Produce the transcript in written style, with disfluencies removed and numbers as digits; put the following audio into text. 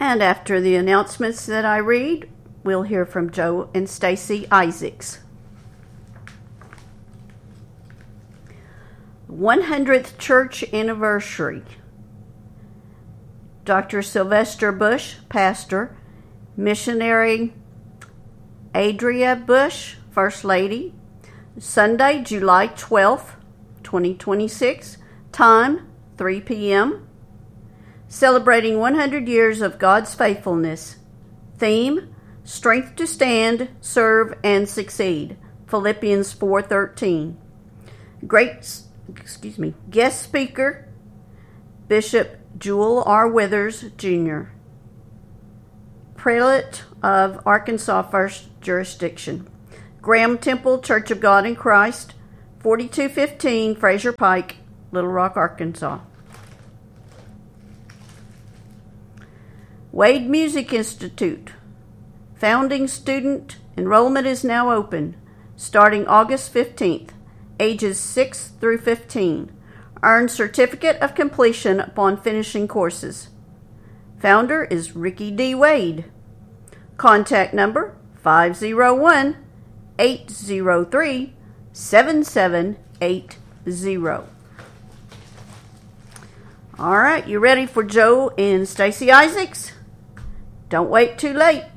And after the announcements that I read, we'll hear from Joe and Stacy Isaacs. 100th Church Anniversary. Dr. Sylvester Bush, Pastor. Missionary Adria Bush, First Lady. Sunday, July 12th, 2026. Time, 3 p.m. Celebrating 100 years of God's faithfulness. Theme, Strength to Stand, Serve, and Succeed. Philippians 4:13. Guest speaker, Bishop Jewel R. Withers, Jr., Prelate of Arkansas First Jurisdiction. Graham Temple Church of God in Christ, 4215 Fraser Pike, Little Rock, Arkansas. Wade Music Institute. Founding student enrollment is now open, starting August 15th, ages 6 through 15. Earn certificate of completion upon finishing courses. Founder is Ricky D. Wade. Contact number 501-803-7780. All right, you ready for Joe and Stacy Isaacs? Don't wait too late.